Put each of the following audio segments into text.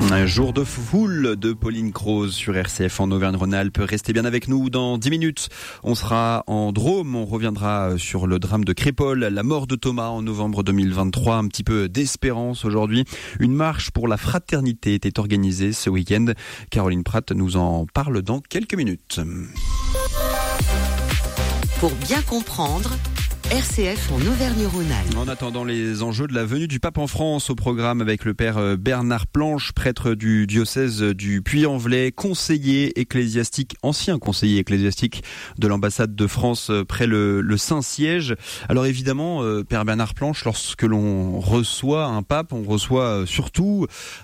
Un jour de foule de Pauline Croze sur RCF en Auvergne-Rhône-Alpes. Restez bien avec nous dans 10 minutes. On sera en Drôme. On reviendra sur le drame de Crépol, la mort de Thomas en novembre 2023. Un petit peu d'espérance aujourd'hui. Une marche pour la fraternité était organisée ce week-end. Caroline Pratt nous en parle dans quelques minutes. Pour bien comprendre, RCF en Auvergne-Rhône-Alpes. En attendant les enjeux de la venue du pape en France, au programme avec le père Bernard Planche, prêtre du diocèse du Puy-en-Velay, ancien conseiller ecclésiastique de l'ambassade de France près le Saint-Siège. Alors évidemment, père Bernard Planche, lorsque l'on reçoit un pape, on reçoit surtout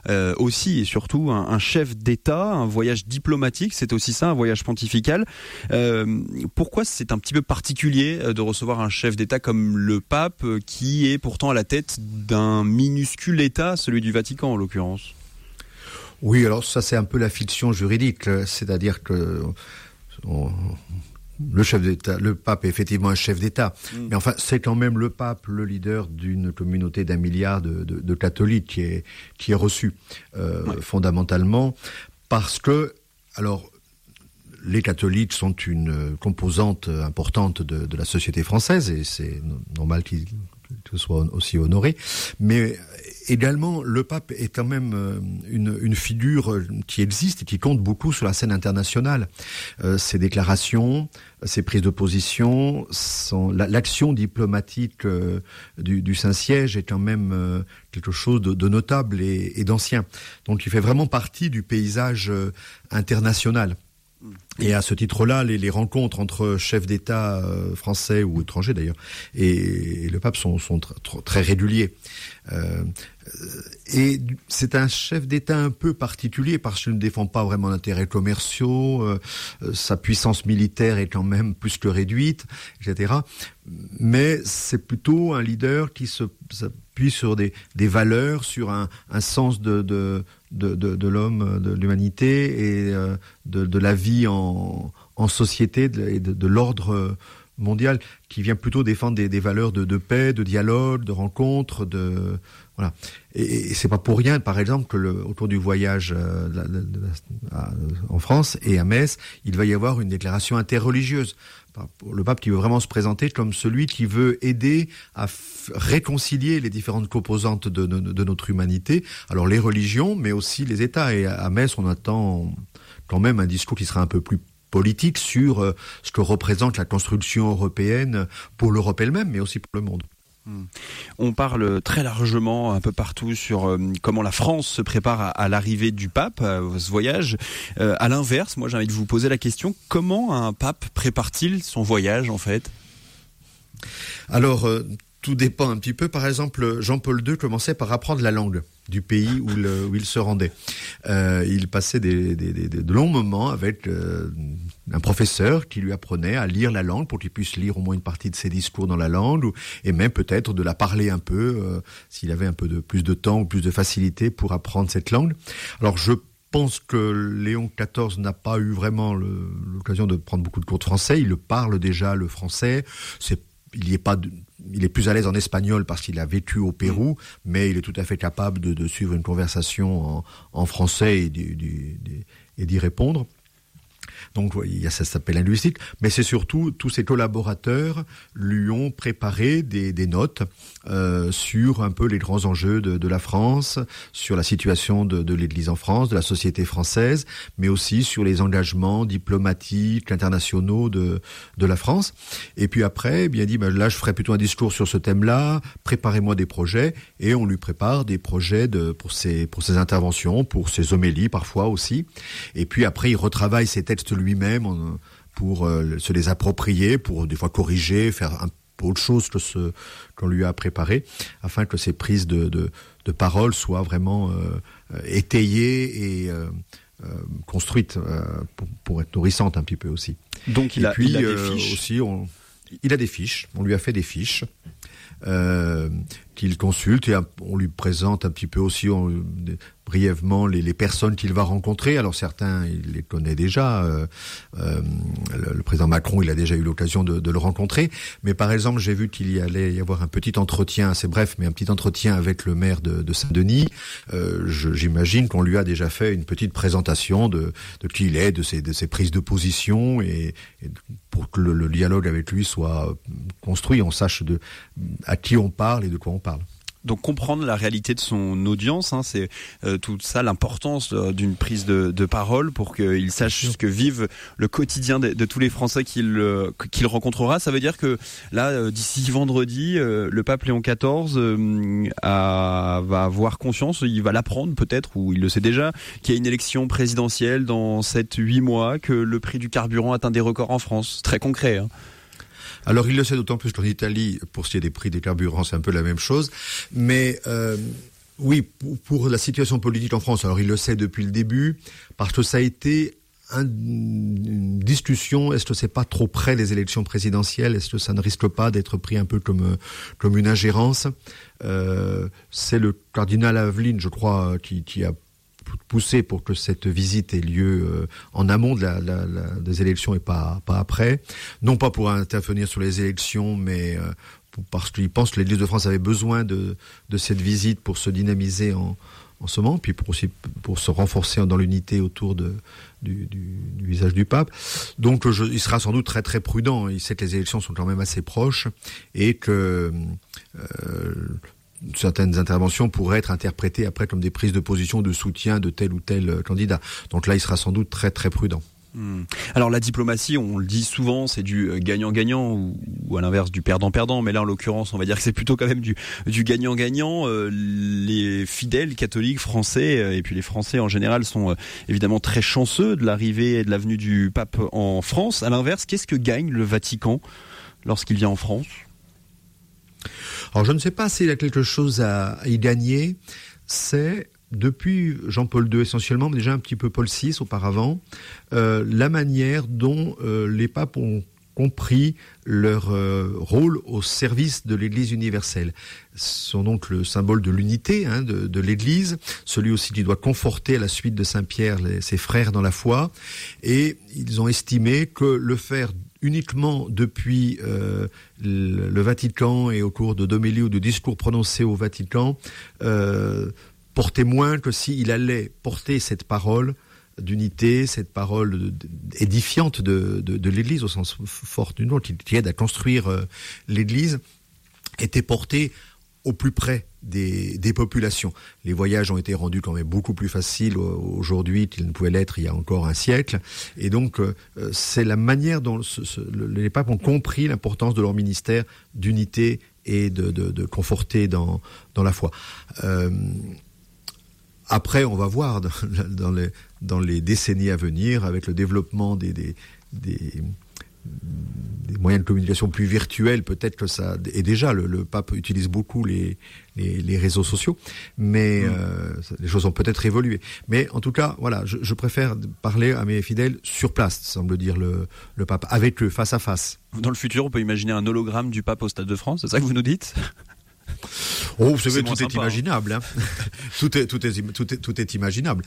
un chef d'État, un voyage diplomatique, c'est aussi ça, un voyage pontifical. Pourquoi c'est un petit peu particulier de recevoir un chef d'État comme le pape, qui est pourtant à la tête d'un minuscule État, celui du Vatican en l'occurrence? Oui, alors ça c'est un peu la fiction juridique, c'est-à-dire que le chef d'État, le pape est effectivement un chef d'État, mais enfin c'est quand même le pape, le leader d'une communauté d'1 milliard de catholiques qui est reçu fondamentalement, parce que alors les catholiques sont une composante importante de la société française et c'est normal qu'ils soient aussi honorés. Mais également, le pape est quand même une figure qui existe et qui compte beaucoup sur la scène internationale. Ses déclarations, ses prises de position, l'action diplomatique du Saint-Siège est quand même quelque chose de notable et d'ancien. Donc il fait vraiment partie du paysage international. Et à ce titre-là, les rencontres entre chefs d'État français ou étrangers d'ailleurs et le pape sont très réguliers. Et c'est un chef d'État un peu particulier parce qu'il ne défend pas vraiment d'intérêts commerciaux, sa puissance militaire est quand même plus que réduite, etc. Mais c'est plutôt un leader qui s'appuie sur des valeurs, sur un sens de l'homme, de l'humanité et de la vie en société et de l'ordre mondial, qui vient plutôt défendre des valeurs de paix, de dialogue, de rencontre, voilà. Et c'est pas pour rien, par exemple, que autour du voyage en France et à Metz, il va y avoir une déclaration interreligieuse. Le pape qui veut vraiment se présenter comme celui qui veut aider à réconcilier les différentes composantes de notre humanité. Alors les religions, mais aussi les États. Et à Metz, on attend quand même un discours qui sera un peu plus politique sur ce que représente la construction européenne pour l'Europe elle-même, mais aussi pour le monde. On parle très largement un peu partout sur comment la France se prépare à l'arrivée du pape, à ce voyage. À l'inverse, moi j'ai envie de vous poser la question, comment un pape prépare-t-il son voyage en fait ? Alors, tout dépend un petit peu. Par exemple, Jean-Paul II commençait par apprendre la langue du pays où il se rendait. Il passait de longs moments avec un professeur qui lui apprenait à lire la langue pour qu'il puisse lire au moins une partie de ses discours dans la langue, et même peut-être de la parler un peu, s'il avait un peu plus de temps ou plus de facilité pour apprendre cette langue. Alors je pense que Léon XIV n'a pas eu vraiment l'occasion de prendre beaucoup de cours de français. Il parle déjà le français. Il est plus à l'aise en espagnol parce qu'il a vécu au Pérou, mais il est tout à fait capable de suivre une conversation en français et d'y répondre. Donc il y a cet aspect linguistique, mais c'est surtout tous ses collaborateurs lui ont préparé des notes sur un peu les grands enjeux de la France, sur la situation de l'Église en France, de la société française, mais aussi sur les engagements diplomatiques, internationaux de la France. Et puis après, il a dit, là je ferai plutôt un discours sur ce thème-là, préparez-moi des projets, et on lui prépare des projets pour ses interventions, pour ses homélies parfois aussi. Et puis après, il retravaille ses textes lui-même pour se les approprier, pour des fois corriger, faire un peu autre chose que ce qu'on lui a préparé, afin que ces prises de parole soient vraiment étayées et construites pour être nourrissantes un petit peu aussi. Donc il a des fiches. Aussi, il a des fiches. On lui a fait des fiches. qu'il consulte et on lui présente un petit peu aussi brièvement les personnes qu'il va rencontrer. Alors certains, il les connaît déjà. Le président Macron, il a déjà eu l'occasion de le rencontrer. Mais par exemple, j'ai vu qu'il y allait y avoir un petit entretien, assez bref, mais un petit entretien avec le maire de Saint-Denis. J'imagine qu'on lui a déjà fait une petite présentation de qui il est, de ses prises de position, et pour que le dialogue avec lui soit construit, on sache à qui on parle et de quoi on parle. Donc comprendre la réalité de son audience, c'est tout ça, l'importance d'une prise de parole pour qu'il sache ce que vivent le quotidien de tous les Français qu'il rencontrera. Ça veut dire que là, d'ici vendredi, le pape Léon XIV va avoir conscience, il va l'apprendre peut-être, ou il le sait déjà, qu'il y a une élection présidentielle dans 7-8 mois, que le prix du carburant atteint des records en France. Très concret. Alors il le sait d'autant plus qu'en Italie, pour ce qui est des prix des carburants, c'est un peu la même chose. Mais oui, pour la situation politique en France, alors il le sait depuis le début, parce que ça a été une discussion. Est-ce que c'est pas trop près des élections présidentielles? Est-ce que ça ne risque pas d'être pris un peu comme une ingérence? C'est le cardinal Aveline, je crois, qui a poussé pour que cette visite ait lieu en amont des élections et pas après. Non pas pour intervenir sur les élections, mais parce qu'il pense que l'Église de France avait besoin de cette visite pour se dynamiser en ce moment, puis pour se renforcer dans l'unité autour du visage du pape. Donc il sera sans doute très très prudent. Il sait que les élections sont quand même assez proches et que certaines interventions pourraient être interprétées après comme des prises de position de soutien de tel ou tel candidat. Donc là, il sera sans doute très très prudent. Alors la diplomatie, on le dit souvent, c'est du gagnant-gagnant ou à l'inverse du perdant-perdant, mais là en l'occurrence on va dire que c'est plutôt quand même du gagnant-gagnant. Les fidèles catholiques français et puis les Français en général sont évidemment très chanceux de l'arrivée et de la venue du pape en France. À l'inverse, qu'est-ce que gagne le Vatican lorsqu'il vient en France ? Alors je ne sais pas s'il y a quelque chose à y gagner. C'est depuis Jean-Paul II essentiellement, mais déjà un petit peu Paul VI auparavant, la manière dont les papes ont compris leur rôle au service de l'Église universelle. Ce sont donc le symbole de l'unité de l'Église, celui aussi qui doit conforter à la suite de Saint-Pierre ses frères dans la foi, et ils ont estimé que le faire uniquement depuis le Vatican et au cours de d'homélies ou de discours prononcés au Vatican portait moins que s'il allait porter cette parole d'unité, cette parole édifiante de l'Église au sens fort du nom, qui aide à construire l'Église, était portée au plus près des populations. Les voyages ont été rendus quand même beaucoup plus faciles aujourd'hui qu'ils ne pouvaient l'être il y a encore un siècle. Et donc, c'est la manière dont les papes ont compris l'importance de leur ministère d'unité et de conforter dans la foi. Après, on va voir dans les décennies à venir, avec le développement des moyens de communication plus virtuels, peut-être que ça... Et déjà, le pape utilise beaucoup les réseaux sociaux, mais les choses ont peut-être évolué. Mais en tout cas, voilà, je préfère parler à mes fidèles sur place, semble dire le pape, avec eux, face à face. Dans le futur, on peut imaginer un hologramme du pape au Stade de France, c'est ça que vous nous dites ? Oh, vous savez, tout est imaginable. Tout est imaginable.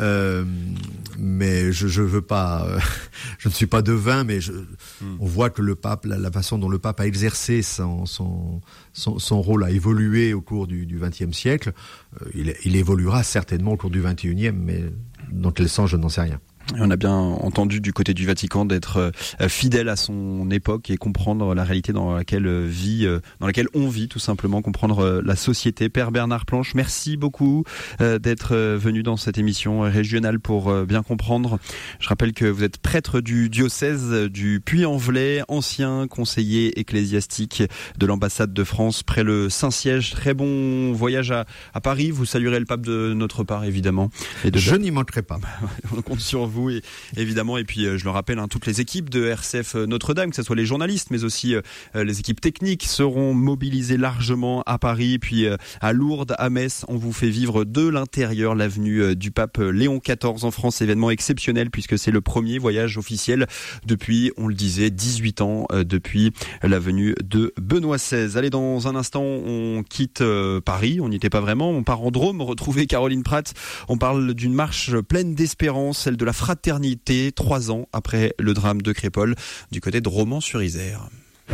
Mais je veux pas. Je ne suis pas devin, mais on voit que le pape, la façon dont le pape a exercé son rôle a évolué au cours du XXe siècle. Il évoluera certainement au cours du XXIe, mais dans quel sens, je n'en sais rien. Et on a bien entendu du côté du Vatican d'être fidèle à son époque et comprendre la réalité dans laquelle on vit tout simplement, comprendre la société. Père Bernard Planche, merci beaucoup d'être venu dans cette émission régionale pour bien comprendre. Je rappelle que vous êtes prêtre du diocèse du Puy-en-Velay, ancien conseiller ecclésiastique de l'ambassade de France près le Saint-Siège. Très bon voyage à Paris. Vous saluerez le pape de notre part évidemment. Je n'y manquerai pas. On compte sur vous. vous évidemment. Et puis je le rappelle, toutes les équipes de RCF Notre-Dame, que ce soit les journalistes, mais aussi les équipes techniques, seront mobilisées largement à Paris, puis à Lourdes, à Metz. On vous fait vivre de l'intérieur l'avenue du pape Léon XIV en France. Événement exceptionnel puisque c'est le premier voyage officiel depuis, on le disait, 18 ans, depuis la venue de Benoît XVI. Allez, dans un instant, on quitte Paris. On n'y était pas vraiment. On part en Drôme, retrouver Caroline Pratt. On parle d'une marche pleine d'espérance, celle de la fraternité, 3 ans après le drame de Crépol, du côté de Romans-sur-Isère.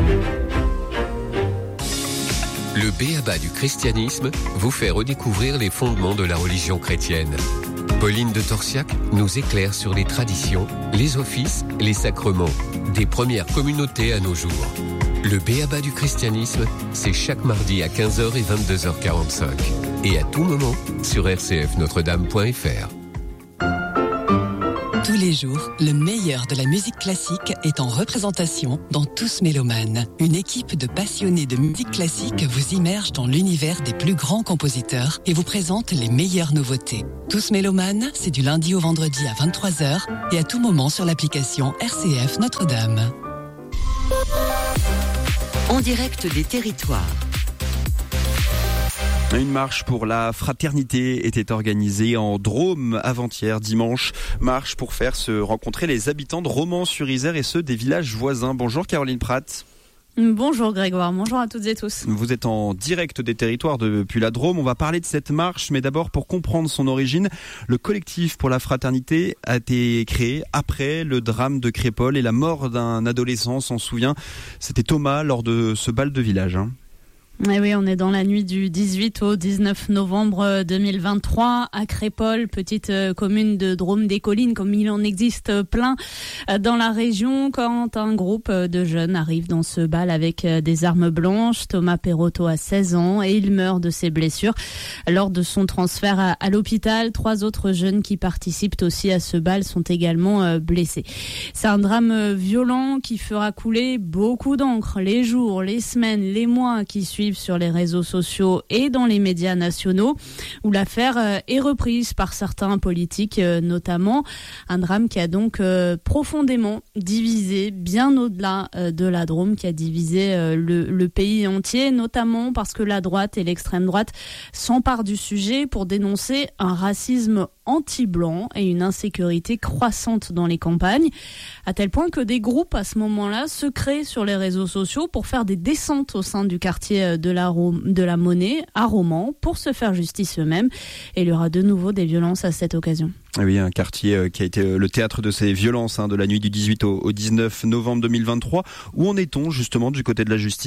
Le b.a.-ba du christianisme vous fait redécouvrir les fondements de la religion chrétienne. Pauline de Torsiac nous éclaire sur les traditions, les offices, les sacrements, des premières communautés à nos jours. Le b.a.-ba du christianisme, c'est chaque mardi à 15h et 22h45. Et à tout moment sur rcfnotredame.fr. Tous les jours, le meilleur de la musique classique est en représentation dans Tous Mélomanes. Une équipe de passionnés de musique classique vous immerge dans l'univers des plus grands compositeurs et vous présente les meilleures nouveautés. Tous Mélomanes, c'est du lundi au vendredi à 23h et à tout moment sur l'application RCF Notre-Dame. En direct des territoires. Une marche pour la fraternité était organisée en Drôme avant-hier, dimanche. Marche pour faire se rencontrer les habitants de Romans-sur-Isère et ceux des villages voisins. Bonjour Caroline Pratt. Bonjour Grégoire, bonjour à toutes et tous. Vous êtes en direct des territoires depuis la Drôme. On va parler de cette marche, mais d'abord pour comprendre son origine, le collectif pour la fraternité a été créé après le drame de Crépol et la mort d'un adolescent, on s'en souvient. C'était Thomas lors de ce bal de village. Et oui, on est dans la nuit du 18 au 19 novembre 2023 à Crépol, petite commune de Drôme-des-Collines, comme il en existe plein dans la région, quand un groupe de jeunes arrive dans ce bal avec des armes blanches. Thomas Perotto a 16 ans et il meurt de ses blessures lors de son transfert à l'hôpital. 3 autres jeunes qui participent aussi à ce bal sont également blessés. C'est un drame violent qui fera couler beaucoup d'encre les jours, les semaines, les mois qui suivent sur les réseaux sociaux et dans les médias nationaux, où l'affaire est reprise par certains politiques notamment. Un drame qui a donc profondément divisé, bien au-delà de la Drôme, qui a divisé le pays entier, notamment parce que la droite et l'extrême droite s'emparent du sujet pour dénoncer un racisme anti-blanc et une insécurité croissante dans les campagnes, à tel point que des groupes à ce moment-là se créent sur les réseaux sociaux pour faire des descentes au sein du quartier de la Monnaie à Romans pour se faire justice eux-mêmes. Et il y aura de nouveau des violences à cette occasion. Oui, un quartier qui a été le théâtre de ces violences de la nuit du 18 au 19 novembre 2023. Où en est-on justement du côté de la justice ?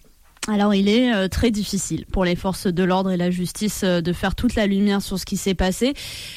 Alors il est très difficile pour les forces de l'ordre et la justice de faire toute la lumière sur ce qui s'est passé.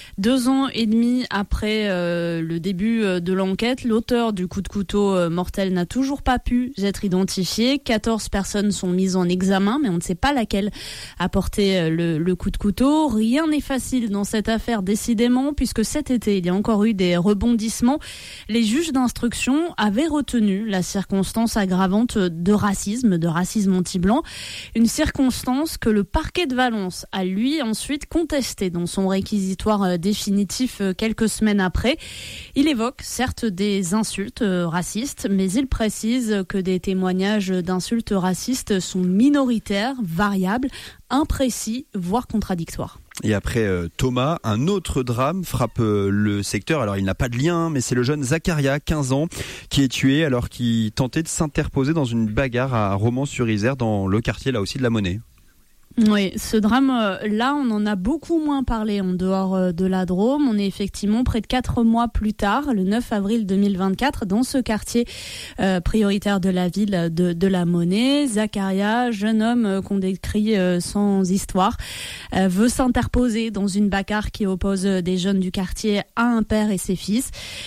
2 ans et demi après le début de l'enquête, l'auteur du coup de couteau mortel n'a toujours pas pu être identifié. 14 personnes sont mises en examen, mais on ne sait pas laquelle a porté le coup de couteau. Rien n'est facile dans cette affaire, décidément, puisque cet été, il y a encore eu des rebondissements. Les juges d'instruction avaient retenu la circonstance aggravante de racisme anti-blanc. Une circonstance que le parquet de Valence a lui ensuite contestée dans son réquisitoire définitif quelques semaines après. Il évoque certes des insultes racistes, mais il précise que des témoignages d'insultes racistes sont minoritaires, variables, imprécis, voire contradictoires. Et après Thomas, un autre drame frappe le secteur. Alors il n'a pas de lien, mais c'est le jeune Zacharia, 15 ans, qui est tué alors qu'il tentait de s'interposer dans une bagarre à Romans-sur-Isère, dans le quartier là aussi de la Monnaie. Oui, ce drame-là, on en a beaucoup moins parlé en dehors de la Drôme. On est effectivement près de 4 mois plus tard, le 9 avril 2024, dans ce quartier prioritaire de la ville de la Monnaie. Zacharia, jeune homme qu'on décrit sans histoire, veut s'interposer dans une bagarre qui oppose des jeunes du quartier à un père et ses fils.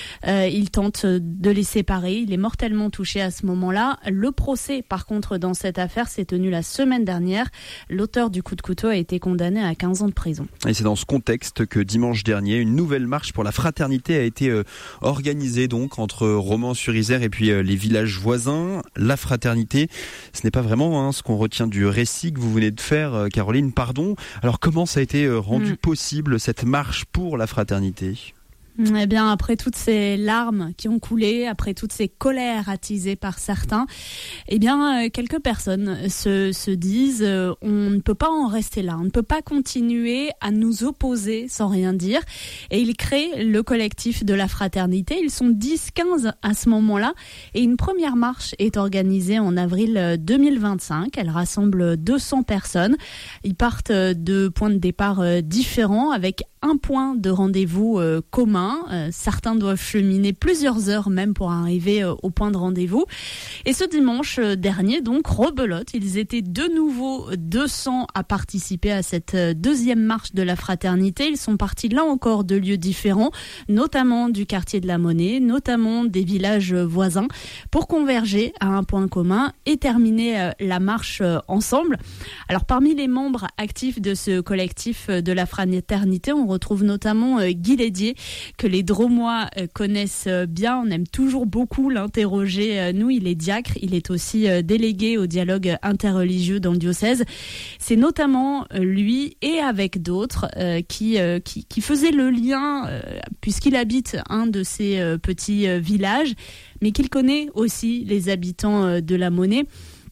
Il tente de les séparer. Il est mortellement touché à ce moment-là. Le procès, par contre, dans cette affaire, s'est tenu la semaine dernière. L'auteur du coup de couteau a été condamné à 15 ans de prison. Et c'est dans ce contexte que dimanche dernier, une nouvelle marche pour la fraternité a été organisée donc entre Romans-sur-Isère et puis les villages voisins. La fraternité, ce n'est pas vraiment ce qu'on retient du récit que vous venez de faire, Caroline, pardon. Alors comment ça a été rendu possible cette marche pour la fraternité ? Eh bien, après toutes ces larmes qui ont coulé, après toutes ces colères attisées par certains, eh bien, quelques personnes se disent on ne peut pas en rester là, on ne peut pas continuer à nous opposer sans rien dire. Et ils créent le collectif de la fraternité. Ils sont 10-15 à ce moment-là. Et une première marche est organisée en avril 2025. Elle rassemble 200 personnes. Ils partent de points de départ différents avec un point de rendez-vous commun. Certains doivent cheminer plusieurs heures même pour arriver au point de rendez-vous. Et ce dimanche dernier, donc, rebelote, ils étaient de nouveau 200 à participer à cette deuxième marche de la fraternité. Ils sont partis là encore de lieux différents, notamment du quartier de la Monnaie, notamment des villages voisins, pour converger à un point commun et terminer la marche ensemble. Alors parmi les membres actifs de ce collectif de la fraternité, on retrouve notamment Guy Lédier, que les Dromois connaissent bien. On aime toujours beaucoup l'interroger. Nous, il est diacre, il est aussi délégué au dialogue interreligieux dans le diocèse. C'est notamment lui et avec d'autres qui faisaient le lien, puisqu'il habite un de ces petits villages, mais qu'il connaît aussi les habitants de la Monnaie.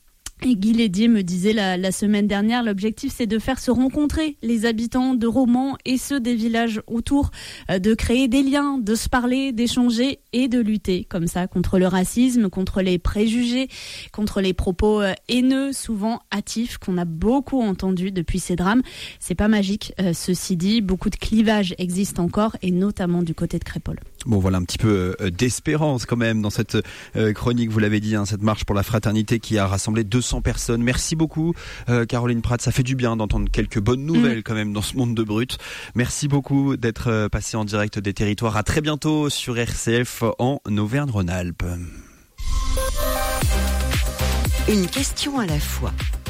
Et Guy Lédier me disait la semaine dernière, l'objectif c'est de faire se rencontrer les habitants de Romans et ceux des villages autour, de créer des liens, de se parler, d'échanger et de lutter comme ça contre le racisme, contre les préjugés, contre les propos haineux, souvent hâtifs, qu'on a beaucoup entendus depuis ces drames. C'est pas magique, ceci dit, beaucoup de clivages existent encore et notamment du côté de Crépol. Bon, voilà un petit peu d'espérance quand même dans cette chronique, vous l'avez dit, cette marche pour la fraternité qui a rassemblé 200 personnes. Merci beaucoup Caroline Pratt, ça fait du bien d'entendre quelques bonnes nouvelles quand même dans ce monde de brut. Merci beaucoup d'être passé en direct des territoires. À très bientôt sur RCF en Auvergne-Rhône-Alpes. Une question à la fois.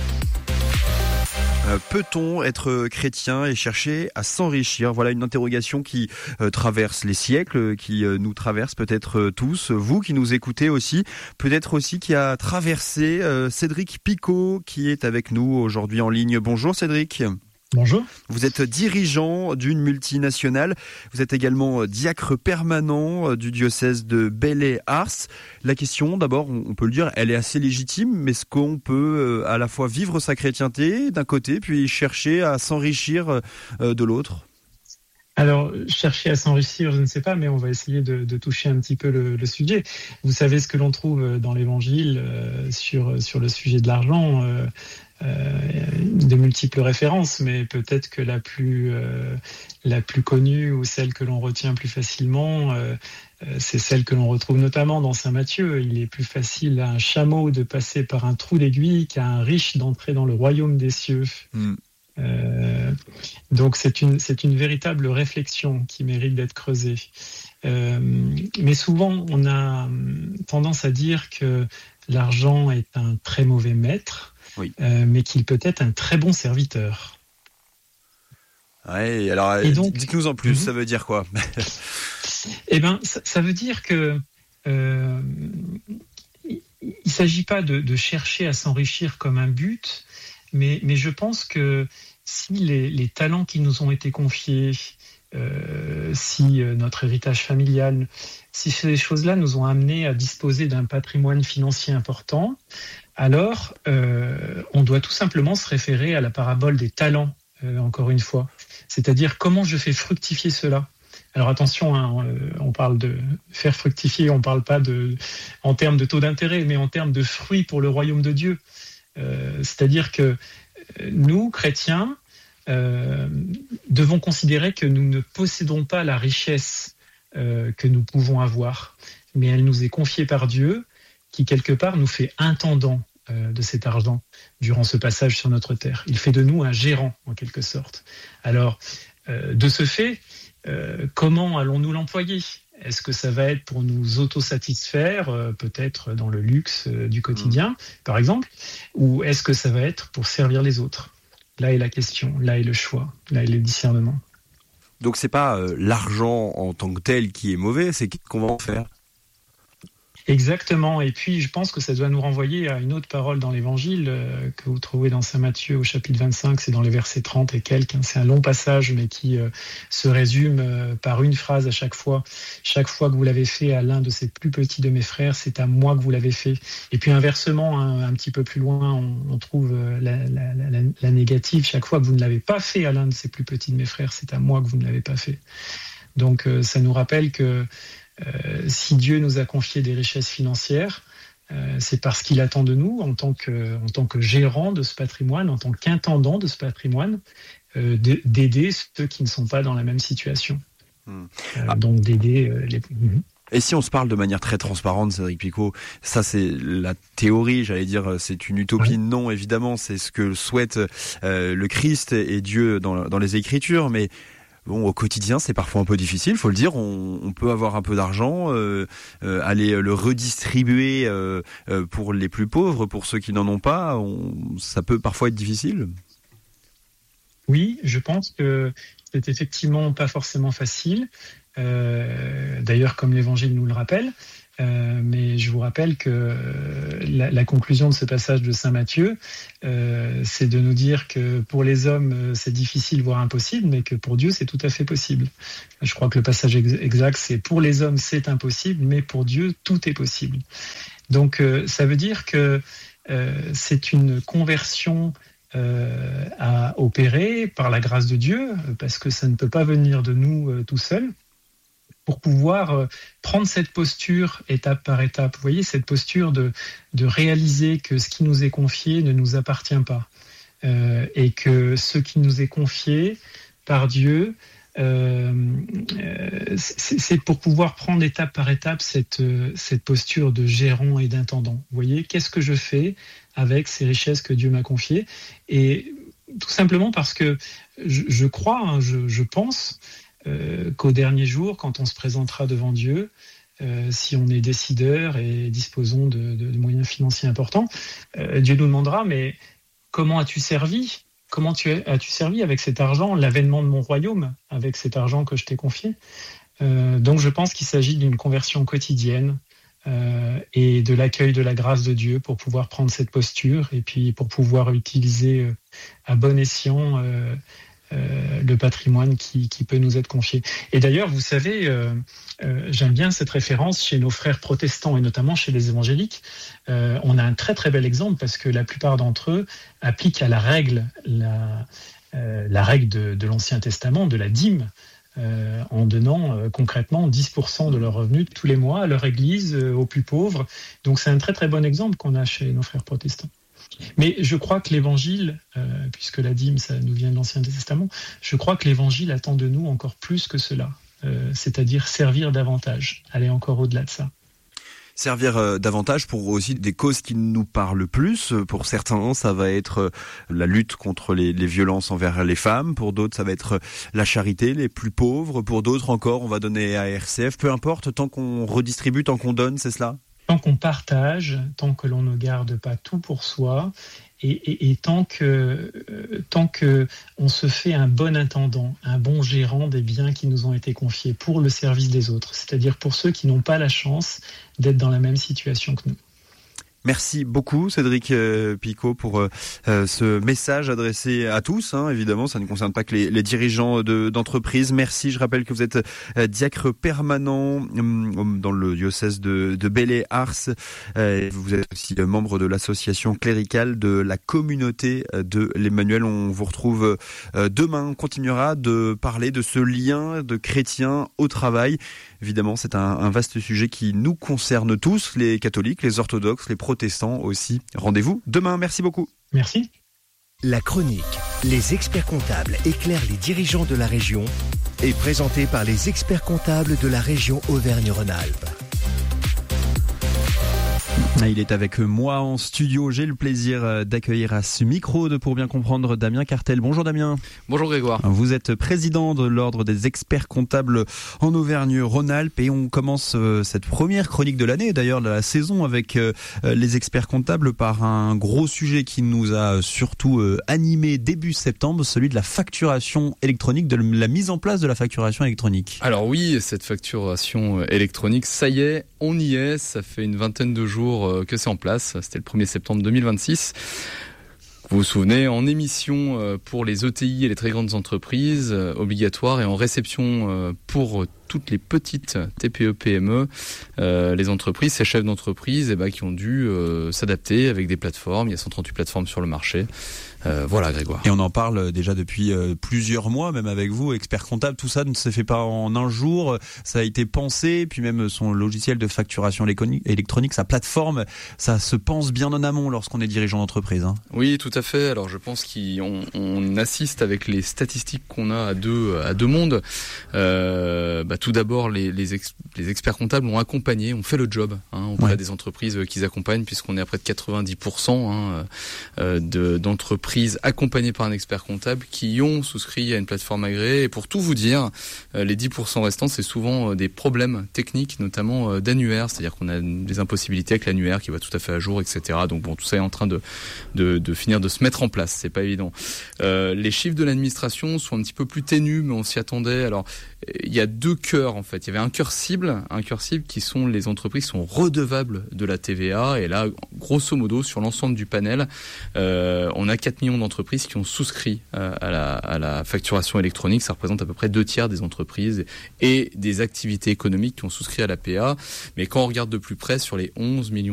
Peut-on être chrétien et chercher à s'enrichir ? Voilà une interrogation qui traverse les siècles, qui nous traverse peut-être tous. Vous qui nous écoutez aussi, peut-être aussi qui a traversé Cédric Picot qui est avec nous aujourd'hui en ligne. Bonjour Cédric. Bonjour. Vous êtes dirigeant d'une multinationale. Vous êtes également diacre permanent du diocèse de Belley-Ars. La question, d'abord, on peut le dire, elle est assez légitime, mais est-ce qu'on peut à la fois vivre sa chrétienté d'un côté, puis chercher à s'enrichir de l'autre ? Alors, chercher à s'enrichir, je ne sais pas, mais on va essayer de toucher un petit peu le sujet. Vous savez ce que l'on trouve dans l'Évangile sur le sujet de l'argent, de multiples références, mais peut-être que la plus connue ou celle que l'on retient plus facilement, c'est celle que l'on retrouve notamment dans Saint Matthieu. Il est plus facile à un chameau de passer par un trou d'aiguille qu'à un riche d'entrer dans le royaume des cieux. Donc c'est une véritable réflexion qui mérite d'être creusée. Mais souvent, on a tendance à dire que l'argent est un très mauvais maître, oui. Mais qu'il peut être un très bon serviteur. Ouais, alors donc, dites-nous en plus, ça veut dire quoi ? Eh bien, ça veut dire que il ne s'agit pas de chercher à s'enrichir comme un but, mais je pense que si les talents qui nous ont été confiés, si notre héritage familial, si ces choses-là nous ont amenés à disposer d'un patrimoine financier important, alors on doit tout simplement se référer à la parabole des talents, encore une fois. C'est-à-dire comment je fais fructifier cela. Alors attention, on parle de faire fructifier, on ne parle pas en termes de taux d'intérêt, mais en termes de fruits pour le royaume de Dieu. C'est-à-dire que nous, chrétiens, devons considérer que nous ne possédons pas la richesse que nous pouvons avoir, mais elle nous est confiée par Dieu, qui quelque part nous fait intendant de cet argent durant ce passage sur notre terre. Il fait de nous un gérant, en quelque sorte. Alors, de ce fait, comment allons-nous l'employer ? Est-ce que ça va être pour nous autosatisfaire, peut-être dans le luxe du quotidien, par exemple, ou est-ce que ça va être pour servir les autres ? Là est la question, là est le choix, là est le discernement. Donc c'est pas l'argent en tant que tel qui est mauvais, c'est qu'on va en faire. Exactement. Et puis, je pense que ça doit nous renvoyer à une autre parole dans l'Évangile que vous trouvez dans Saint Matthieu au chapitre 25, c'est dans les versets 30 et quelques. C'est un long passage, mais qui se résume par une phrase à chaque fois. Chaque fois que vous l'avez fait à l'un de ces plus petits de mes frères, c'est à moi que vous l'avez fait. Et puis inversement, un petit peu plus loin, on trouve la négative. Chaque fois que vous ne l'avez pas fait à l'un de ces plus petits de mes frères, c'est à moi que vous ne l'avez pas fait. Donc ça nous rappelle que si Dieu nous a confié des richesses financières, c'est parce qu'il attend de nous, en tant que gérant de ce patrimoine, en tant qu'intendant de ce patrimoine, d'aider ceux qui ne sont pas dans la même situation. Donc d'aider les... Et si on se parle de manière très transparente, Cédric Picot, ça c'est la théorie, j'allais dire, c'est une utopie. Oui. Non, évidemment, c'est ce que souhaite le Christ et Dieu dans les Écritures, mais bon, au quotidien, c'est parfois un peu difficile, faut le dire. On peut avoir un peu d'argent, aller le redistribuer pour les plus pauvres, pour ceux qui n'en ont pas. Ça peut parfois être difficile. Oui, je pense que c'est effectivement pas forcément facile. D'ailleurs, comme l'Évangile nous le rappelle. Mais je vous rappelle que la conclusion de ce passage de Saint Matthieu, c'est de nous dire que pour les hommes, c'est difficile, voire impossible, mais que pour Dieu, c'est tout à fait possible. Je crois que le passage exact, c'est pour les hommes, c'est impossible, mais pour Dieu, tout est possible. Donc, ça veut dire que c'est une conversion à opérer par la grâce de Dieu, parce que ça ne peut pas venir de nous tout seul, pour pouvoir prendre cette posture étape par étape. Vous voyez, cette posture de réaliser que ce qui nous est confié ne nous appartient pas, et que ce qui nous est confié par Dieu, c'est pour pouvoir prendre étape par étape cette posture de gérant et d'intendant. Vous voyez, qu'est-ce que je fais avec ces richesses que Dieu m'a confiées? Et tout simplement parce que je crois, je pense qu'au dernier jour, quand on se présentera devant Dieu, si on est décideur et disposons de moyens financiers importants, Dieu nous demandera, mais comment as-tu servi ? Comment as-tu servi avec cet argent, l'avènement de mon royaume, avec cet argent que je t'ai confié ? Donc je pense qu'il s'agit d'une conversion quotidienne et de l'accueil de la grâce de Dieu pour pouvoir prendre cette posture et puis pour pouvoir utiliser à bon escient le patrimoine qui peut nous être confié. Et d'ailleurs, vous savez, j'aime bien cette référence chez nos frères protestants et notamment chez les évangéliques. On a un très très bel exemple parce que la plupart d'entre eux appliquent à la règle de l'Ancien Testament, de la dîme, en donnant concrètement 10% de leurs revenus tous les mois à leur église, aux plus pauvres. Donc c'est un très très bon exemple qu'on a chez nos frères protestants. Mais je crois que l'Évangile, puisque la dîme, ça nous vient de l'Ancien Testament, je crois que l'Évangile attend de nous encore plus que cela, c'est-à-dire servir davantage, aller encore au-delà de ça. Servir davantage pour aussi des causes qui nous parlent plus. Pour certains, ça va être la lutte contre les violences envers les femmes. Pour d'autres, ça va être la charité, les plus pauvres. Pour d'autres encore, on va donner à RCF. Peu importe, tant qu'on redistribue, tant qu'on donne, c'est cela ? Tant qu'on partage, tant que l'on ne garde pas tout pour soi, et tant que on se fait un bon intendant, un bon gérant des biens qui nous ont été confiés pour le service des autres, c'est-à-dire pour ceux qui n'ont pas la chance d'être dans la même situation que nous. Merci beaucoup Cédric Picot pour ce message adressé à tous, hein, évidemment ça ne concerne pas que les dirigeants d'entreprise. Merci, je rappelle que vous êtes diacre permanent dans le diocèse de Belley-Ars. Vous êtes aussi membre de l'association cléricale de la communauté de l'Emmanuel. On vous retrouve demain, on continuera de parler de ce lien de chrétiens au travail. Évidemment, c'est un vaste sujet qui nous concerne tous, les catholiques, les orthodoxes, les protestants aussi. Rendez-vous demain, merci beaucoup. Merci. La chronique Les experts comptables éclairent les dirigeants de la région est présentée par les experts comptables de la région Auvergne-Rhône-Alpes. Il est avec moi en studio. J'ai le plaisir d'accueillir à ce micro de Pour bien comprendre Damien Cartel. Bonjour Damien. Bonjour Grégoire. Vous êtes président de l'Ordre des experts comptables en Auvergne-Rhône-Alpes et on commence cette première chronique de l'année, d'ailleurs de la saison, avec les experts comptables par un gros sujet qui nous a surtout animé début septembre, celui de la facturation électronique, de la mise en place de la facturation électronique. Alors oui, cette facturation électronique, ça y est, on y est. Ça fait une vingtaine de jours que c'est en place. C'était le 1er septembre 2026. Vous vous souvenez, en émission pour les ETI et les très grandes entreprises obligatoires et en réception pour toutes les petites TPE-PME, les entreprises, ces chefs d'entreprise qui ont dû s'adapter avec des plateformes. Il y a 138 plateformes sur le marché. Voilà Grégoire. Et on en parle déjà depuis plusieurs mois, même avec vous, experts comptables. Tout ça ne se fait pas en un jour. Ça a été pensé, puis même son logiciel de facturation électronique, sa plateforme, ça se pense bien en amont lorsqu'on est dirigeant d'entreprise. Oui, tout à fait. Alors je pense qu'on assiste avec les statistiques qu'on a à deux mondes. Tout d'abord, les experts comptables ont accompagné, ont fait le job auprès des entreprises qu'ils accompagnent, puisqu'on est à près de 90% d'entreprises accompagnées par un expert comptable qui ont souscrit à une plateforme agréée. Et pour tout vous dire, les 10% restants, c'est souvent des problèmes techniques, notamment d'annuaire, c'est-à-dire qu'on a des impossibilités avec l'annuaire qui va tout à fait à jour, etc. Donc bon, tout ça est en train de finir de se mettre en place, c'est pas évident. Les chiffres de l'administration sont un petit peu plus ténus, mais on s'y attendait. Alors, il y a deux cœurs en fait. Il y avait un cœur cible qui sont les entreprises qui sont redevables de la TVA. Et là, grosso modo, sur l'ensemble du panel, on a 4 millions d'entreprises qui ont souscrit à la facturation électronique. Ça représente à peu près 2/3 des entreprises et des activités économiques qui ont souscrit à la PA. Mais quand on regarde de plus près sur les 11 millions